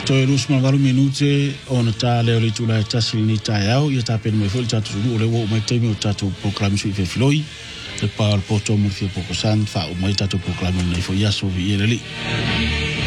Toi rus malvaru minute ona ta leo le tula tasi ni tai au ia ta pena mai foi tatu o le wo mai temi o tatu proclaim sui fe floi le par poto mo fio poco san fa o mai tatu proclaim nei foi aso vi ele li